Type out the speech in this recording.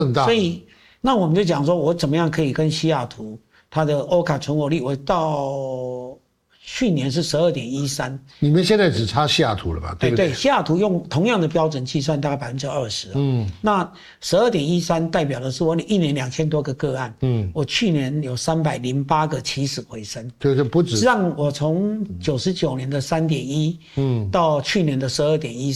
更大。 所以那我们就讲说，我怎么样可以跟西雅图它的欧卡存活率，我到去年是12.13。 你们现在只差西雅图了吧？对不对？ 对，西雅图用同样的标准计算大概20%。那12.13代表的是我1年2000多个个案。我去年有308个起死回生， 就是不止让我从99年的3.1，到去年的12.13。